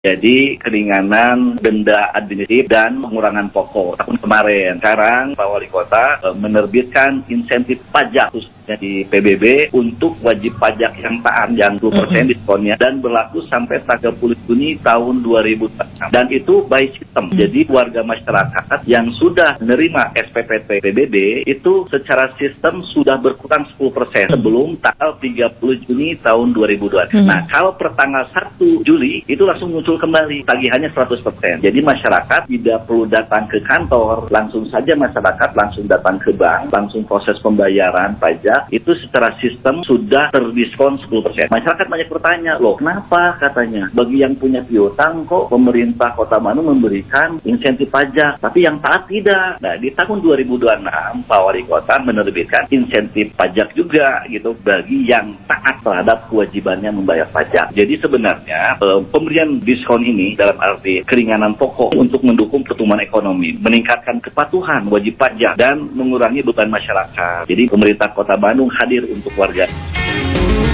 Jadi keringanan denda administratif dan pengurangan pokok tahun kemarin. Sekarang Pak Wali Kota menerbitkan insentif pajak khususnya di PBB untuk wajib pajak yang taat yang 20% diskonnya dan berlaku sampai 30 Juni tahun 2026. Dan itu by system. Jadi warga masyarakat yang sudah menerima SPPT PBB itu secara sistem sudah berkurang 10% sebelum tanggal 30 Juni tahun 2022. Nah, kalau per tanggal 1 Juli itu langsung muncul kembali tagihannya 100%. Jadi masyarakat tidak perlu datang ke kantor, langsung saja masyarakat langsung datang ke bank, langsung proses pembayaran pajak, itu secara sistem sudah terdiskon 10%. Masyarakat banyak bertanya, loh kenapa katanya, bagi yang punya piutang kok pemerintah Kota Bandung memberikan insentif pajak, tapi yang taat tidak. Nah, di tahun 2026 Pak Wali Kota menerbitkan insentif pajak juga gitu bagi yang taat terhadap kewajibannya membayar pajak. Jadi sebenarnya pemberian diskon ini dalam arti keringanan pokok untuk mendukung pertumbuhan ekonomi, meningkatkan kepatuhan wajib pajak dan mengurangi beban masyarakat. Jadi pemerintah Kota Bandung hadir untuk warga.